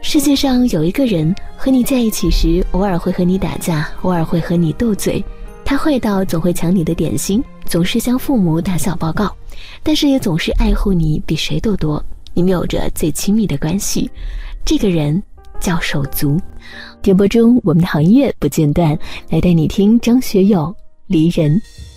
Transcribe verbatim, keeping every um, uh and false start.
世界上有一个人和你在一起时，偶尔会和你打架，偶尔会和你斗嘴，他坏到总会抢你的点心，总是向父母打小报告，但是也总是爱护你比谁都多，你们有着最亲密的关系。这个人叫手足。点播中，我们的好音乐不间断，来带你听张学友《离人》。